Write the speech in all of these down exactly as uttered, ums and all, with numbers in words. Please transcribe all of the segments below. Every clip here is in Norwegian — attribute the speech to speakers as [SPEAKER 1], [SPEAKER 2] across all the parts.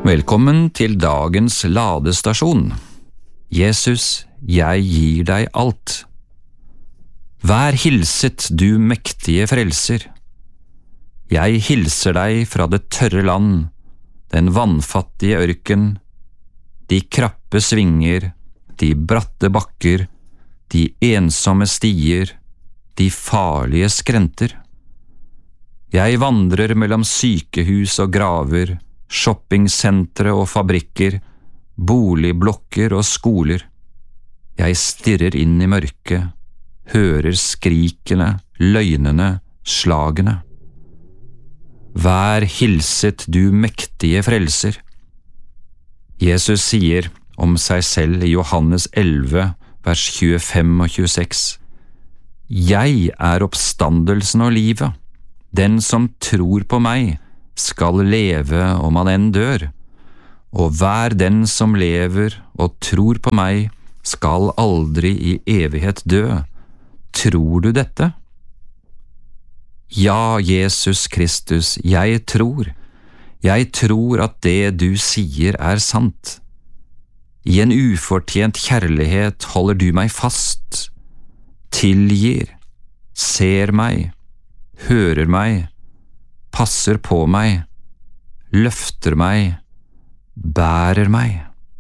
[SPEAKER 1] Velkommen til dagens ladestasjon. Jesus, jeg gir deg alt. Vær hilset, du mektige frelser. Jeg hilser deg fra det tørre land, den vannfattige ørken, de krappe svinger, de bratte bakker, de ensomme stier, de farlige skrenter. Jeg vandrer mellom sykehus og graver, shoppingsentre og fabrikker, boligblokker og skoler. Jeg stirrer inn i mørket, hører skrikene, løgnene, slagene. Vær hilset, du mektige frelser. Jesus sier om seg selv i Johannes elleve, vers tjuefem og tjueseks, «Jeg er oppstandelsen og livet. Den som tror på meg, skal leve om han enn dør, og hver den som lever og tror på meg, skal aldri i evighet dø. Tror du dette?» Ja, Jesus Kristus, jeg tror. Jeg tror at det du sier er sant. I en ufortjent kjærlighet holder du meg fast, tilgir, ser meg, hører meg, passer på meg, løfter meg, bærer meg.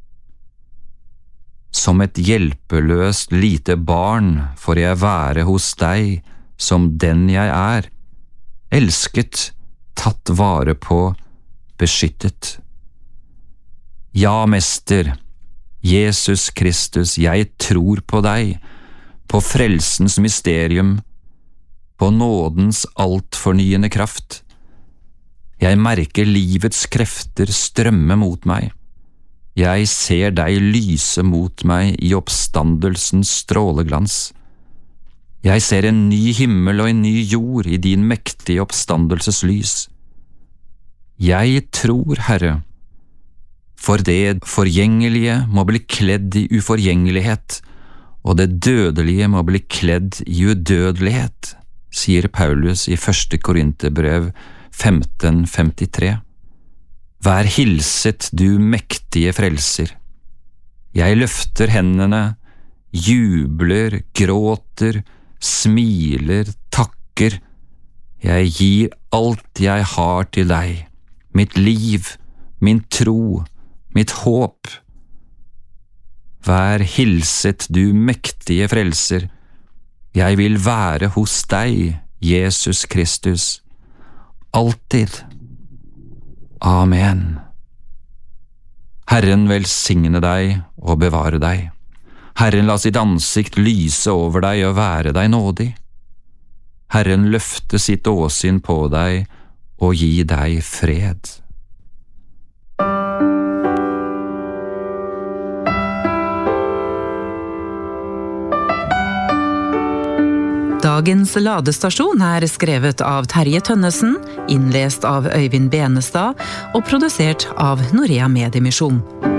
[SPEAKER 1] Som et hjelpeløst lite barn får jeg være hos deg som den jeg er, elsket, tatt vare på, beskyttet. Ja, Mester, Jesus Kristus, jeg tror på deg, på frelsens mysterium, på nådens altfornyende kraft. Jeg merker livets krefter strømme mot meg. Jeg ser deg lyse mot meg i oppstandelsens stråleglans. Jeg ser en ny himmel og en ny jord i din mektige oppstandelseslys. Jeg tror, Herre, for det forgjengelige må bli kledd i uforgjengelighet, og det dødelige må bli kledd i udødelighet, sier Paulus i første Korinterbrev femten femtitre. Vær hilset, du mektige frelser. Jeg løfter hendene, jubler, gråter, smiler, takker. Jeg gir alt jeg har til deg, mitt liv, min tro, mitt håp. Vær hilset, du mektige frelser. Jeg vil være hos deg, Jesus Kristus, alltid. Amen. Herren velsigne deg og bevare deg. Herren la sitt ansikt lyse over deg og være deg nådig. Herren løfte sitt åsyn på deg og gi deg fred.
[SPEAKER 2] Dagens ladestasjon er skrevet av Terje Tønnesen, innlest av Øyvind Benestad og produsert av Norea Mediemisjon.